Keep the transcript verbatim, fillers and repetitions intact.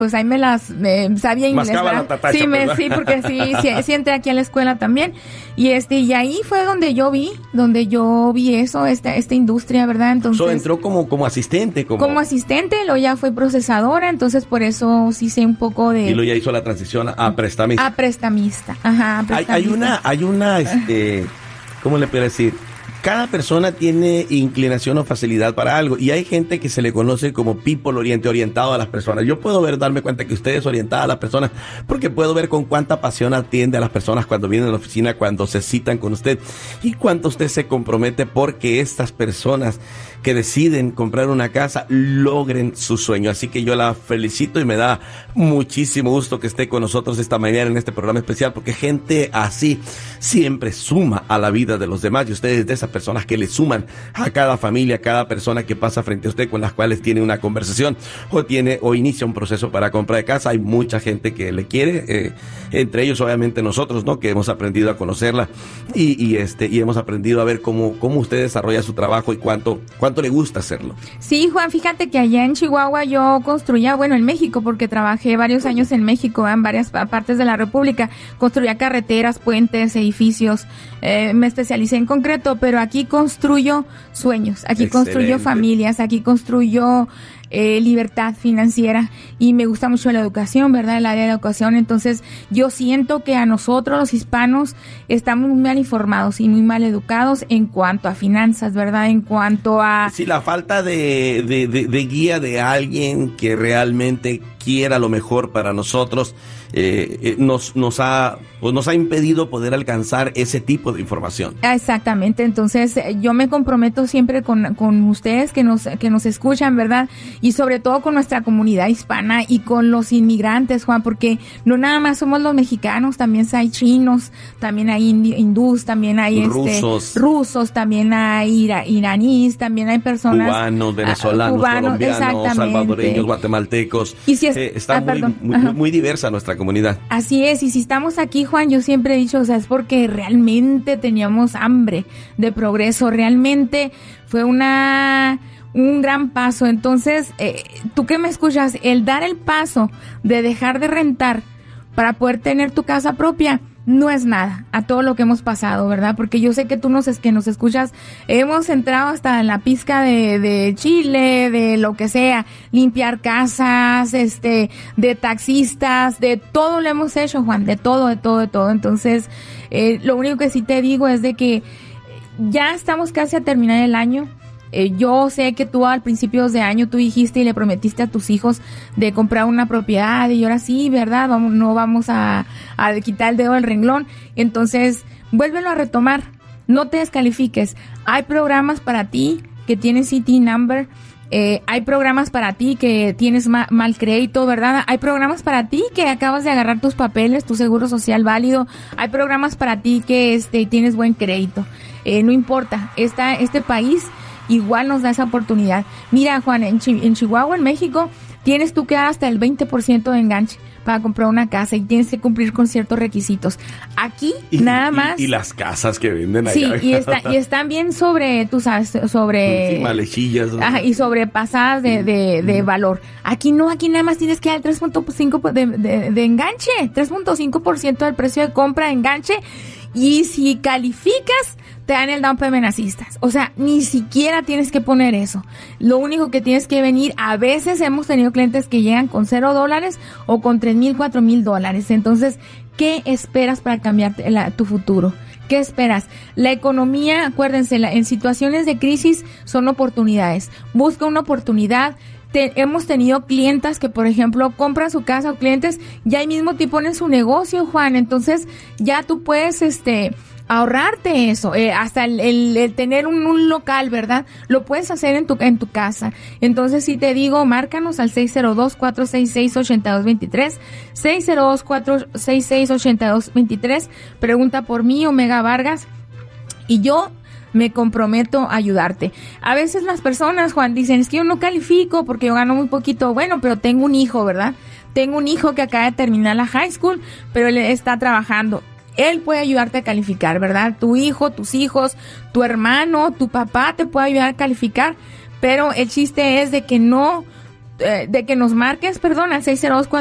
pues ahí me las eh, sabía inglés, mascaba la tatacha, sí, me, sí, porque sí, sí, sí entré aquí a la escuela también, y este, y ahí fue donde yo vi, donde yo vi eso, esta, esta industria, ¿verdad? Entonces. So, entró como, como asistente, como. Como asistente, luego ya fue procesadora, entonces por eso sí sé un poco de. Y luego ya hizo la transición a prestamista. A prestamista, ajá, a prestamista. Hay, hay una, hay una, este, ¿cómo le puedo decir? Cada persona tiene inclinación o facilidad para algo, y hay gente que se le conoce como people oriente, orientado a las personas. Yo puedo ver, darme cuenta que usted es orientada a las personas, porque puedo ver con cuánta pasión atiende a las personas cuando vienen a la oficina, cuando se citan con usted, y cuánto usted se compromete porque estas personas que deciden comprar una casa logren su sueño. Así que yo la felicito y me da muchísimo gusto que esté con nosotros esta mañana en este programa especial, porque gente así siempre suma a la vida de los demás, y ustedes de esas personas que le suman a cada familia, a cada persona que pasa frente a usted, con las cuales tiene una conversación o tiene o inicia un proceso para compra de casa. Hay mucha gente que le quiere, eh, entre ellos obviamente nosotros, ¿no? Que hemos aprendido a conocerla y, y este y hemos aprendido a ver cómo cómo usted desarrolla su trabajo y cuánto cuánto le gusta hacerlo. Sí, Juan, fíjate que allá en Chihuahua yo construía, bueno, en México, porque trabajé varios años en México, en varias partes de la República, construía carreteras, puentes, edificios, eh, me especialicé en concreto, pero aquí construyo sueños, aquí Excelente. construyo familias, aquí construyo eh, libertad financiera, y me gusta mucho la educación, ¿verdad? El área de educación. Entonces yo siento que a nosotros los hispanos estamos muy mal informados y muy mal educados en cuanto a finanzas, ¿verdad? En cuanto a... Sí, la falta de, de, de, de guía de alguien que realmente quiera lo mejor para nosotros, eh, eh, nos, nos ha, pues nos ha impedido poder alcanzar ese tipo de información. Exactamente. Entonces yo me comprometo siempre con, con ustedes que nos, que nos escuchan, ¿verdad? Y sobre todo con nuestra comunidad hispana y con los inmigrantes, Juan, porque no nada más somos los mexicanos, también hay chinos, también hay hindús, también hay rusos, este, rusos, también hay ira, iraníes, también hay personas cubanos, venezolanos, cubanos, colombianos, salvadoreños, guatemaltecos. Y si es, eh, está ah, muy, muy, muy diversa nuestra comunidad. Así es, y si estamos aquí, Juan, yo siempre he dicho, o sea, es porque realmente teníamos hambre de progreso, realmente fue una... un gran paso. Entonces, eh, tú que me escuchas, el dar el paso de dejar de rentar para poder tener tu casa propia no es nada a todo lo que hemos pasado, ¿verdad? Porque yo sé que tú nos, es que nos escuchas, hemos entrado hasta en la pizca de, de Chile, de lo que sea, limpiar casas, este, de taxistas, de todo lo hemos hecho, Juan, de todo, de todo, de todo. Entonces, eh, lo único que sí te digo es de que ya estamos casi a terminar el año. Eh, yo sé que tú al principios de año tú dijiste y le prometiste a tus hijos de comprar una propiedad, y ahora sí, ¿verdad? Vamos, no vamos a, a quitar el dedo del renglón. Entonces, vuélvelo a retomar. No te descalifiques. Hay programas para ti que tienen C T number. Eh, hay programas para ti que tienes ma- mal crédito, ¿verdad? Hay programas para ti que acabas de agarrar tus papeles, tu seguro social válido. Hay programas para ti que este tienes buen crédito. Eh, no importa. Esta, este país igual nos da esa oportunidad. Mira, Juan, en, Chi- en Chihuahua, en México, tienes tú que dar hasta el veinte por ciento de enganche para comprar una casa, y tienes que cumplir con ciertos requisitos. Aquí, y, nada y, más. Y las casas que venden allá. Sí, y, está, y están bien sobre, tú sabes, sobre... Sí, malechillas. Ajá, y sobrepasadas de, de, de valor. Aquí no, aquí nada más tienes que dar el tres punto cinco por ciento de, de, de enganche, tres punto cinco por ciento del precio de compra de enganche, y si calificas, te dan el down payment assistance. O sea, ni siquiera tienes que poner eso. Lo único que tienes que venir, a veces hemos tenido clientes que llegan con cero dólares o con tres mil, cuatro mil dólares. Entonces, ¿qué esperas para cambiar la, tu futuro? ¿Qué esperas? La economía, acuérdense, la, en situaciones de crisis son oportunidades. Busca una oportunidad. Te, hemos tenido clientas que, por ejemplo, compran su casa, o clientes, ya ahí mismo te ponen su negocio, Juan. Entonces, ya tú puedes, este... ahorrarte eso, eh, hasta el, el, el tener un, un local, ¿verdad? Lo puedes hacer en tu en tu casa. Entonces, si te digo, márcanos al seis cero dos, cuatro seis seis, ocho dos dos tres, seis cero dos, cuatro seis seis, ocho dos dos tres, pregunta por mí, Omega Vargas, y yo me comprometo a ayudarte. A veces las personas, Juan, dicen, es que yo no califico porque yo gano muy poquito. Bueno, pero tengo un hijo, ¿verdad? Tengo un hijo que acaba de terminar la high school, pero él está trabajando. Él puede ayudarte a calificar, ¿verdad? Tu hijo, tus hijos, tu hermano, tu papá te puede ayudar a calificar, pero el chiste es de que no eh, de que nos marques, perdón, al seis cero dos,